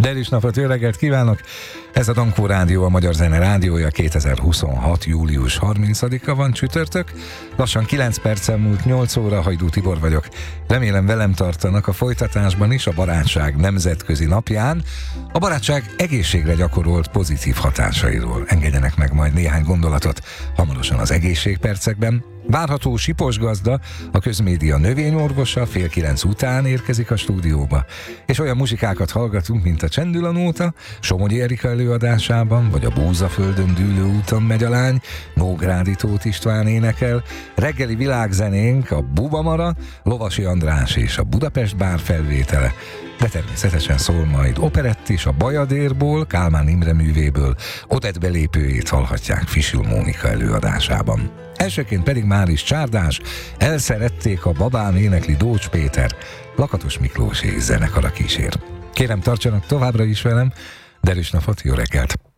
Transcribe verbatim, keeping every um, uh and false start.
Derűs napot, jó reggelt kívánok! Ez a Dankó Rádió, a Magyar Zene Rádiója, kétezer-huszonhat. július harmincadika van, csütörtök. Lassan kilenc percen múlt nyolc óra, Hajdú Tibor vagyok. Remélem velem tartanak a folytatásban is, a barátság nemzetközi napján. A barátság egészségre gyakorolt pozitív hatásairól engedjenek meg majd néhány gondolatot hamarosan az egészségpercekben. Várható Sipos Gazda, a Közmédia növényorvosa fél kilenc után érkezik a stúdióba, és olyan muzsikákat hallgatunk, mint a Csendülanóta, Somogyi Erika előadásában, vagy a Búzaföldön dűlő úton megy a lány, Nógrádi Tóth István énekel, reggeli világzenénk a Bubamara, Lovasi András és a Budapest Bár felvétele, de természetesen szól majd operett is, a Bajadérból, Kálmán Imre művéből, Odett belépőjét hallhatják Fisul Mónika előadásában. Elsőként pedig Máris Csárdás, Elszerették a babám énekli Dócs Péter, Lakatos Miklós és zenekara kísér. Kérem, tartsanak továbbra is velem, derűs napot, jó reggelt!